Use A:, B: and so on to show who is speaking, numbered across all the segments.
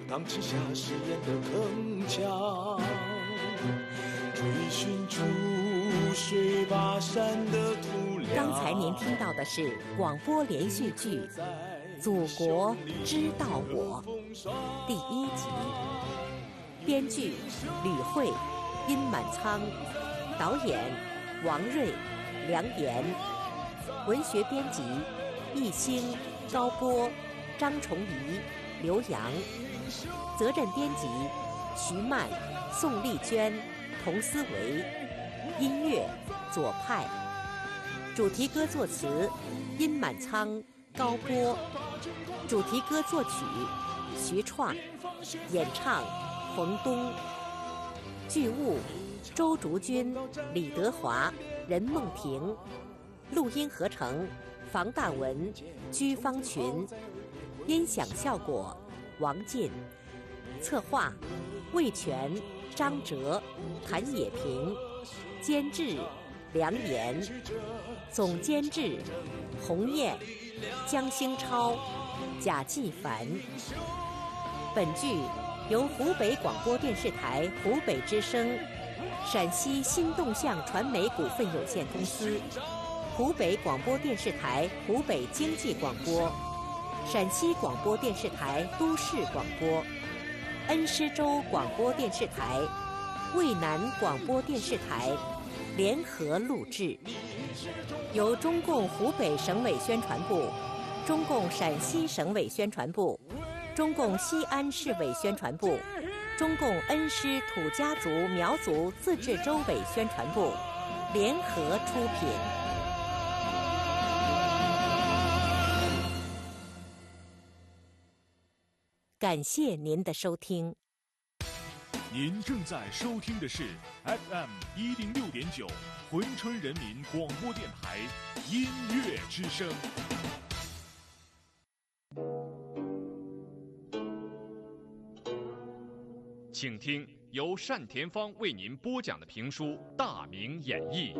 A: 钢之下誓言的铿锵，追寻出水拔山的土壤。
B: 刚才您听到的是广播连续剧《祖国知道我》第1集，编剧吕慧、殷满仓，导演王瑞、梁岩，文学编辑易兴、高波、张崇仪、刘洋，责任编辑徐曼、宋丽娟、童思维，音乐左派，主题歌作词殷满仓、高波，主题歌作曲徐创，演唱冯东，剧务周竹君、李德华、任梦婷，录音合成房大文、居方群，音响效果王进，策划魏全、张哲、谭野平，监制梁岩，总监制洪燕、江兴超、贾继凡。本剧由湖北广播电视台湖北之声、陕西新动向传媒股份有限公司、湖北广播电视台湖北经济广播、陕西广播电视台都市广播、恩施州广播电视台、渭南广播电视台联合录制，由中共湖北省委宣传部、中共陕西省委宣传部、中共西安市委宣传部、中共恩施土家族苗族自治州委宣传部联合出品。感谢您的收听。
C: 您正在收听的是 FM 106.9珲春人民广播电台音乐之声。请听由单田芳为您播讲的评书《大明演义》。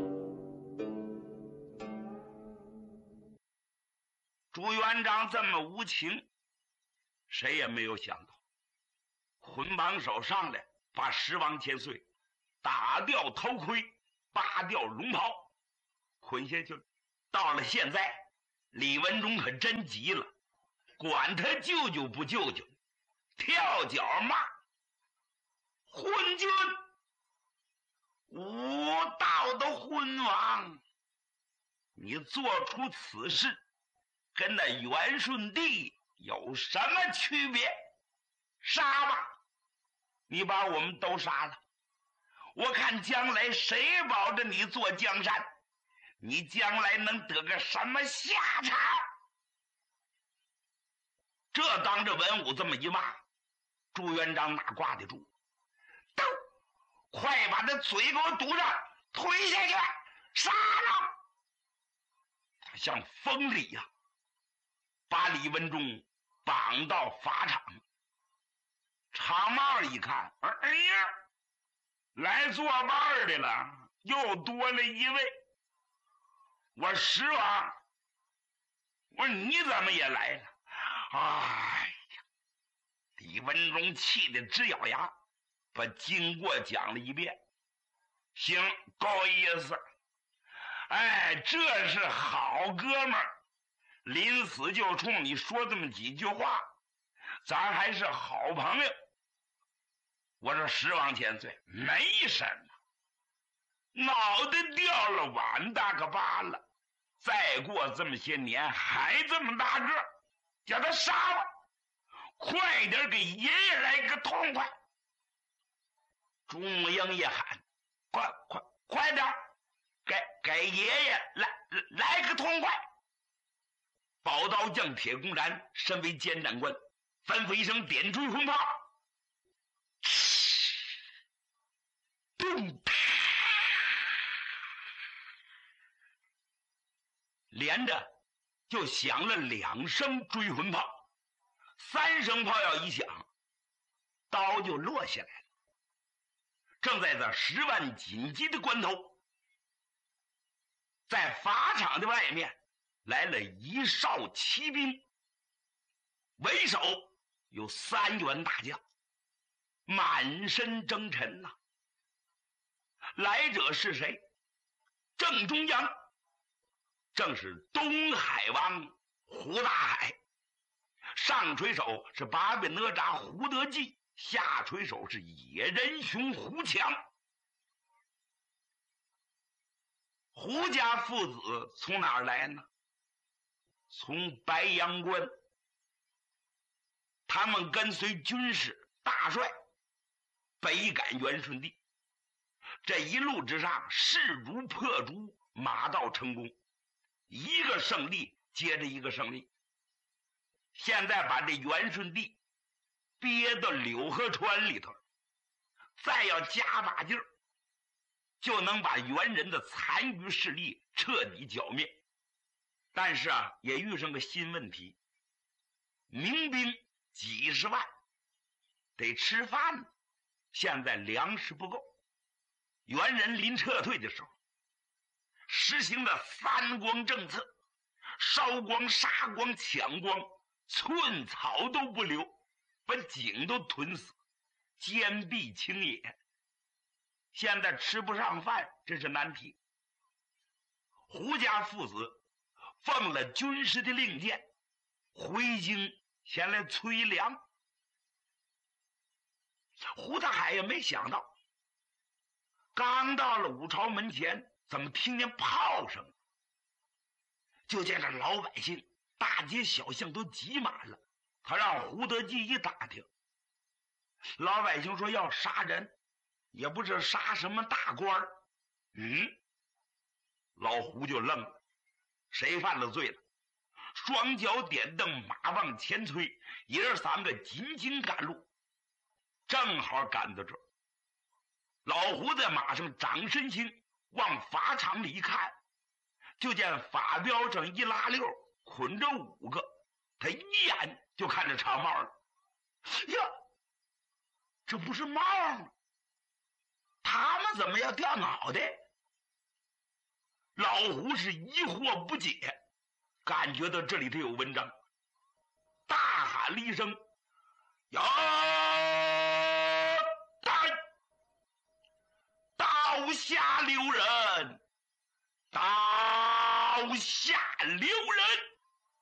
D: 朱元璋这么无情，谁也没有想到，捆绑手上来，把十王千岁打掉头盔，扒掉龙袍，捆下去了。到了现在，李文忠可真急了，管他舅舅不舅舅，跳脚骂昏君，无道的昏王，你做出此事跟那元顺帝有什么区别？杀吧，你把我们都杀了，我看将来谁保着你做江山？你将来能得个什么下场？这当着文武这么一骂，朱元璋哪挂得住？都快把他嘴给我堵上，推下去，杀了！他像疯了一样，把李文忠绑到法场。场帽一看，哎呀，来坐伴的了，又多了一位。我十王，我说你怎么也来了？哎呀，李文忠气得直咬牙，把经过讲了一遍。行，够意思。哎，这是好哥们儿，临死就冲你说这么几句话，咱还是好朋友。我说十王千岁，没什么，脑袋掉了碗大个疤了，再过这么些年还这么大个，叫他杀吧，快点给爷爷来个痛快。朱母英也喊，快点，给爷爷来个痛快。宝刀将铁公然身为监斩官，吩咐一声点追魂炮，咚啪，连着就响了2声追魂炮，3声炮要一响，刀就落下来了。正在这10万紧急的关头，在法场的外面来了1哨骑兵，为首有3员大将，满身征尘呐。来者是谁？正中央正是东海王胡大海，上垂手是八位哪吒胡德济，下垂手是野人熊胡强。胡家父子从哪儿来呢？从白阳关。他们跟随军师大帅北赶元顺帝，这一路之上势如破竹，马到成功，一个胜利接着一个胜利。现在把这元顺帝憋到柳河川里头，再要加把劲儿，就能把元人的残余势力彻底剿灭。但是也遇上个新问题，民兵几十万，得吃饭，现在粮食不够。元人临撤退的时候，实行了3光政策，烧光、杀光、抢光，寸草都不留，把井都吞死，坚壁清野。现在吃不上饭，这是难题。胡家父子奉了军师的令箭，回京前来催粮。胡大海也没想到，刚到了武朝门前，怎么听见炮声？就见这老百姓大街小巷都挤满了。他让胡德济一打听，老百姓说要杀人，也不知杀什么大官儿。老胡就愣了，谁犯了罪了？双脚点蹬，马往前催，爷儿3个紧紧赶路，正好赶到这儿。老胡在马上长身形，往法场里一看，就见法镖上一拉溜，捆着5个，他一眼就看着长帽了。呀，这不是帽吗？他们怎么要掉脑袋？老胡是疑惑不解，感觉到这里头有文章，大喊了一声：“呀！刀下留人！刀下留人！”